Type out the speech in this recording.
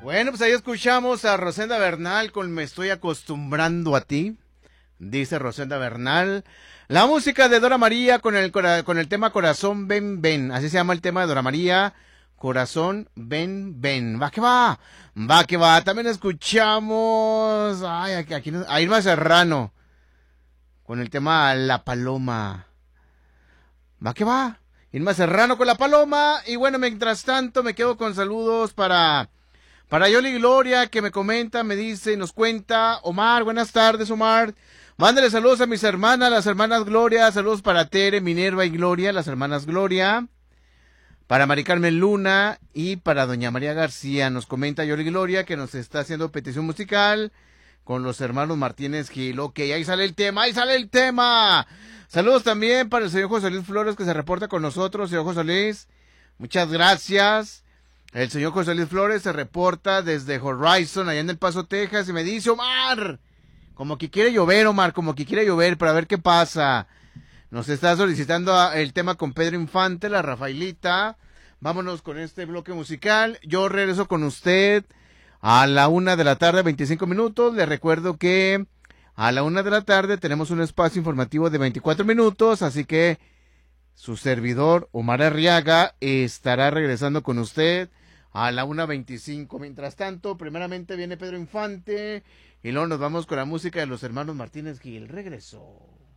Bueno, pues ahí escuchamos a Rosenda Bernal con Me estoy acostumbrando a ti, dice Rosenda Bernal. La música de Dora María con el tema Corazón Ven Ven, así se llama el tema de Dora María, Corazón Ven Ven. Va que va, va que va. También escuchamos a Irma Serrano con el tema La Paloma. Va que va. Irma Serrano con La Paloma. Y bueno, mientras tanto me quedo con saludos para Yoli Gloria, que me comenta, me dice, nos cuenta. Omar, buenas tardes, Omar. Mándale saludos a mis hermanas, las hermanas Gloria. Saludos para Tere, Minerva y Gloria, las hermanas Gloria. Para Mari Carmen Luna y para Doña María García. Nos comenta Yoli Gloria que nos está haciendo petición musical con los hermanos Martínez Gil. Ok, ahí sale el tema, ahí sale el tema. Saludos también para el señor José Luis Flores, que se reporta con nosotros. Señor José Luis, muchas gracias. El señor José Luis Flores se reporta desde Horizon, allá en El Paso, Texas, y me dice, Omar, como que quiere llover, Omar, como que quiere llover, para ver qué pasa. Nos está solicitando el tema con Pedro Infante, la Rafaelita. Vámonos con este bloque musical. Yo regreso con usted a la 1:00 p.m, 25 minutos. Le recuerdo que a la 1:00 p.m. tenemos un espacio informativo de 24 minutos, así que su servidor, Omar Arriaga, estará regresando con usted a la 1:25. Mientras tanto, primeramente viene Pedro Infante y luego nos vamos con la música de los hermanos Martínez Gil. Regreso.